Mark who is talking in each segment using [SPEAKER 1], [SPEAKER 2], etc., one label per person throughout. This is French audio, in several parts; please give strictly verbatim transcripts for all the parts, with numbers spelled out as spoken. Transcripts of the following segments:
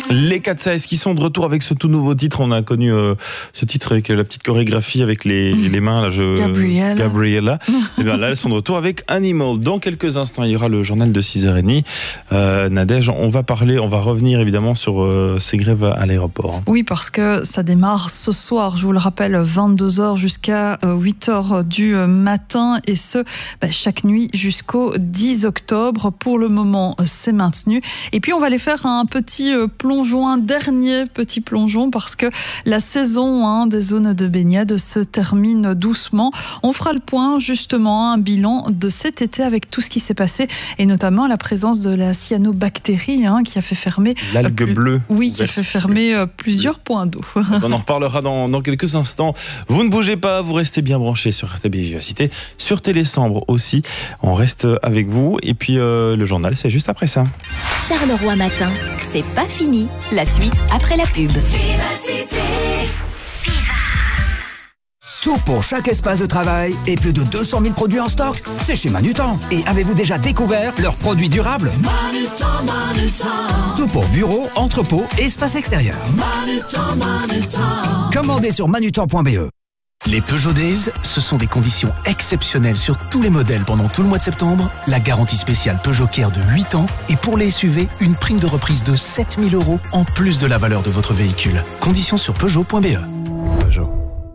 [SPEAKER 1] Les quatre seize qui sont de retour avec ce tout nouveau titre. On a connu euh, ce titre avec la petite chorégraphie avec les, les mains. Là, je...
[SPEAKER 2] Gabriella.
[SPEAKER 1] Gabriella. Et bien là, elles sont de retour avec Animal. Dans quelques instants, il y aura le journal de six heures trente. Euh, Nadège, on va parler, on va revenir évidemment sur euh, ces grèves à l'aéroport.
[SPEAKER 2] Oui, parce que ça démarre ce soir, je vous le rappelle, vingt-deux heures jusqu'à huit heures du matin. Et ce, bah, chaque nuit jusqu'au dix octobre. Pour le moment, c'est maintenu. Et puis, on va aller faire un petit plongeon, un dernier petit plongeon, parce que la saison hein, des zones de baignade se termine doucement. On fera le point, justement, un bilan de cet été avec tout ce qui s'est passé, et notamment la présence de la cyanobactérie hein, qui a fait fermer...
[SPEAKER 1] L'algue
[SPEAKER 2] plus...
[SPEAKER 1] bleue.
[SPEAKER 2] Oui, qui a fait fermer euh, plusieurs bleu. points d'eau.
[SPEAKER 1] On en reparlera dans, dans quelques instants. Vous ne bougez pas, vous restez bien branchés sur R T B Vivacité, sur Télésambre aussi. On reste avec vous. Et puis, euh, le journal, c'est juste après ça.
[SPEAKER 3] Charleroi Matin, c'est pas fini. La suite après la pub.
[SPEAKER 4] Vivacité. Tout pour chaque espace de travail et plus de deux cent mille produits en stock, c'est chez Manutan. Et avez-vous déjà découvert leurs produits durables ? Manutan, Manutan. Tout pour bureau, entrepôt et espace extérieur. Manutan, Manutan. Commandez sur manutan point b e.
[SPEAKER 5] Les Peugeot Days, ce sont des conditions exceptionnelles sur tous les modèles pendant tout le mois de septembre, la garantie spéciale Peugeot Care de huit ans et pour les S U V, une prime de reprise de sept mille euros en plus de la valeur de votre véhicule. Conditions sur peugeot point b e. Peugeot.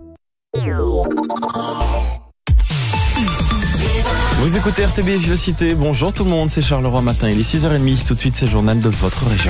[SPEAKER 1] Vous écoutez R T B Vivacité. Bonjour tout le monde, c'est Charleroi Matin. Il est six heures trente. Tout de suite, c'est le journal de votre région.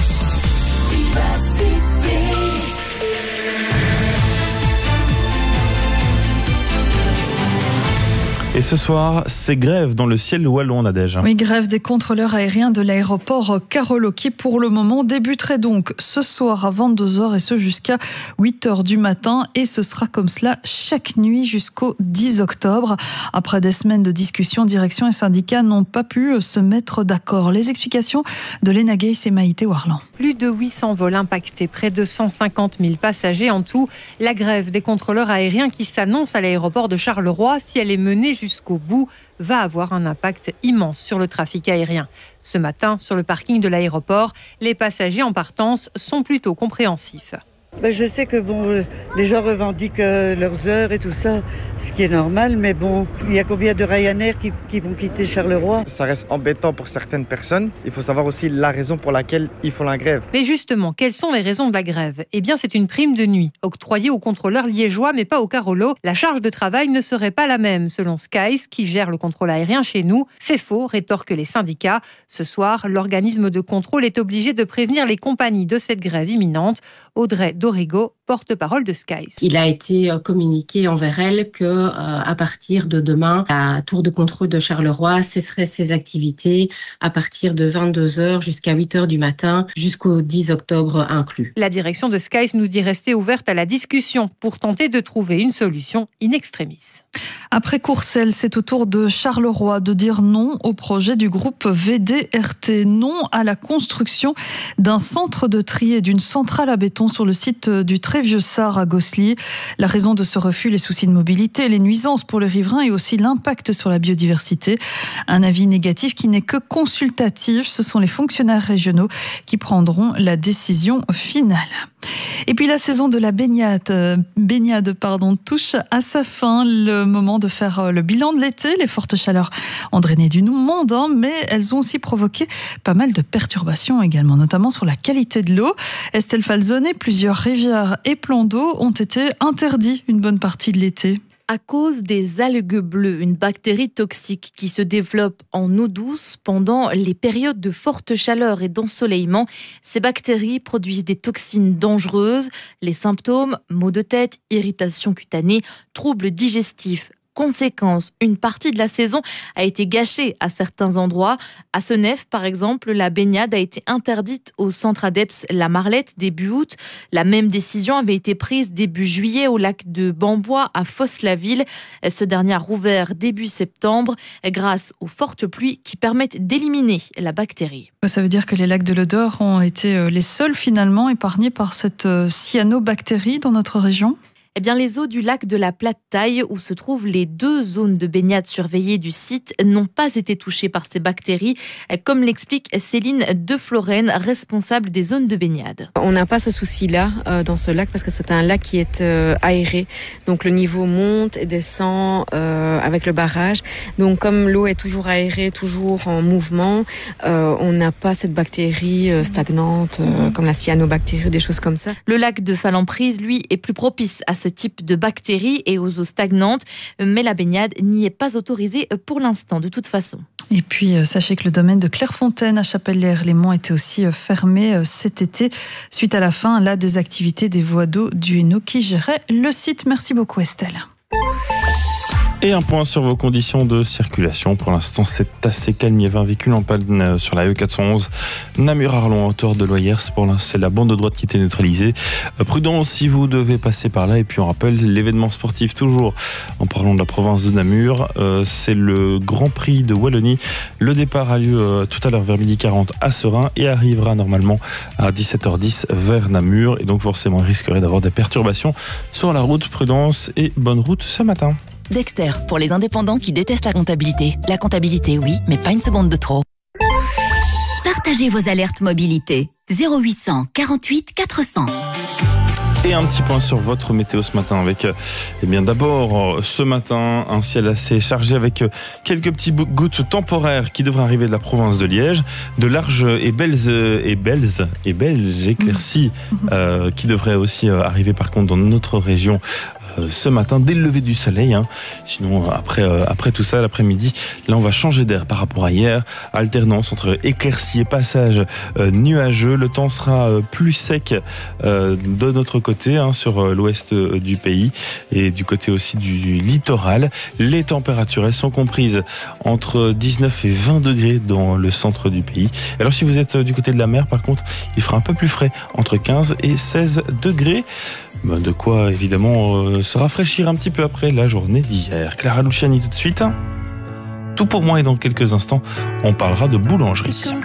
[SPEAKER 1] Et ce soir, c'est grève dans le ciel wallon, Nadège.
[SPEAKER 2] Oui, grève des contrôleurs aériens de l'aéroport Carolo qui, pour le moment, débuterait donc ce soir à vingt-deux heures et ce jusqu'à huit heures du matin. Et ce sera comme cela chaque nuit jusqu'au dix octobre. Après des semaines de discussions, direction et syndicats n'ont pas pu se mettre d'accord. Les explications de Léna Geiss et Maïté Warlan.
[SPEAKER 6] Plus de huit cents vols impactés, près de cent cinquante mille passagers en tout. La grève des contrôleurs aériens qui s'annonce à l'aéroport de Charleroi, si elle est menée jusqu'au bout, va avoir un impact immense sur le trafic aérien. Ce matin, sur le parking de l'aéroport, les passagers en partance sont plutôt compréhensifs.
[SPEAKER 7] Ben je sais que bon, euh, les gens revendiquent euh, leurs heures et tout ça, ce qui est normal, mais bon, il y a combien de Ryanair qui, qui vont quitter Charleroi ?
[SPEAKER 8] Ça reste embêtant pour certaines personnes. Il faut savoir aussi la raison pour laquelle ils font la grève.
[SPEAKER 6] Mais justement, quelles sont les raisons de la grève ? Eh bien, c'est une prime de nuit, octroyée aux contrôleurs liégeois, mais pas au Carolo. La charge de travail ne serait pas la même, selon Skies, qui gère le contrôle aérien chez nous. C'est faux, rétorquent les syndicats. Ce soir, l'organisme de contrôle est obligé de prévenir les compagnies de cette grève imminente. Audrey Dorigo, porte-parole de Skies.
[SPEAKER 9] Il a été communiqué envers elle que euh, à partir de demain, la tour de contrôle de Charleroi cesserait ses activités à partir de vingt-deux heures jusqu'à huit heures du matin, jusqu'au dix octobre inclus.
[SPEAKER 6] La direction de Skies nous dit rester ouverte à la discussion pour tenter de trouver une solution in extremis.
[SPEAKER 2] Après Courcelles, c'est au tour de Charleroi de dire non au projet du groupe V D R T. Non à la construction d'un centre de tri et d'une centrale à béton sur le site du Très-Vieux-Sart à Gosselies. La raison de ce refus, les soucis de mobilité, les nuisances pour les riverains et aussi l'impact sur la biodiversité. Un avis négatif qui n'est que consultatif. Ce sont les fonctionnaires régionaux qui prendront la décision finale. Et puis la saison de la baignade, euh, baignade pardon, touche à sa fin. Le moment de faire le bilan de l'été. Les fortes chaleurs ont drainé du monde, hein, mais elles ont aussi provoqué pas mal de perturbations également, notamment sur la qualité de l'eau. Estelle Falzone, plusieurs rivières et plans d'eau ont été interdits une bonne partie de l'été.
[SPEAKER 10] À cause des algues bleues, une bactérie toxique qui se développe en eau douce pendant les périodes de forte chaleur et d'ensoleillement. Ces bactéries produisent des toxines dangereuses. Les symptômes, maux de tête, irritation cutanée, troubles digestifs. Conséquence, une partie de la saison a été gâchée à certains endroits. À Senef, par exemple, la baignade a été interdite au centre ADEPS La Marlette début août. La même décision avait été prise début juillet au lac de Bambois à Fosse-la-Ville. Ce dernier a rouvert début septembre grâce aux fortes pluies qui permettent d'éliminer la bactérie.
[SPEAKER 2] Ça veut dire que les lacs de l'Odeur ont été les seuls finalement épargnés par cette cyanobactérie dans notre région ?
[SPEAKER 10] Eh bien, les eaux du lac de la Plate-Taille, où se trouvent les deux zones de baignade surveillées du site, n'ont pas été touchées par ces bactéries, comme l'explique Céline Deflorène, responsable des zones de baignade.
[SPEAKER 11] On n'a pas ce souci-là euh, dans ce lac parce que c'est un lac qui est euh, aéré. Donc le niveau monte et descend euh, avec le barrage. Donc comme l'eau est toujours aérée, toujours en mouvement, euh, on n'a pas cette bactérie euh, stagnante euh, comme la cyanobactérie, des choses comme ça.
[SPEAKER 10] Le lac de Falemprise, lui, est plus propice à ce type de bactéries et aux eaux stagnantes, mais la baignade n'y est pas autorisée pour l'instant, de toute façon.
[SPEAKER 2] Et puis, sachez que le domaine de Clairefontaine à Chapelle-les-Herlémont était aussi fermé cet été suite à la fin là, des activités des voies d'eau du Hainaut qui gérait le site. Merci beaucoup Estelle.
[SPEAKER 1] Et un point sur vos conditions de circulation. Pour l'instant, c'est assez calme. Il y avait un véhicule en panne sur la E quatre cent onze Namur-Arlon à hauteur de Loyers. Pour l'instant, c'est la bande de droite qui était neutralisée. Prudence si vous devez passer par là. Et puis, on rappelle l'événement sportif toujours en parlant de la province de Namur. Euh, c'est le Grand Prix de Wallonie. Le départ a lieu euh, tout à l'heure vers midi quarante à Serein et arrivera normalement à dix-sept heures dix vers Namur. Et donc, forcément, il risquerait d'avoir des perturbations sur la route. Prudence et bonne route ce matin.
[SPEAKER 3] Dexter, pour les indépendants qui détestent la comptabilité. La comptabilité, oui, mais pas une seconde de trop. Partagez vos alertes mobilité. zéro huit cent quarante-huit quatre cents.
[SPEAKER 1] Et un petit point sur votre météo ce matin avec, eh bien d'abord ce matin un ciel assez chargé avec quelques petites gouttes temporaires qui devraient arriver de la province de Liège, de larges et belles et belles et belles éclaircies euh, qui devraient aussi arriver par contre dans notre région ce matin dès le lever du soleil. Hein. Sinon après euh, après tout ça l'après-midi, là on va changer d'air par rapport à hier. Alternance entre éclaircies et passages euh, nuageux. Le temps sera euh, plus sec euh, de notre côté hein, sur euh, l'ouest euh, du pays et du côté aussi du littoral. Les températures elles sont comprises entre dix-neuf et vingt degrés dans le centre du pays. Alors si vous êtes euh, du côté de la mer par contre, il fera un peu plus frais entre quinze et seize degrés. Ben, de quoi évidemment euh, se rafraîchir un petit peu après la journée d'hier. Clara Luciani tout de suite. Tout pour moi et dans quelques instants, on parlera de boulangerie.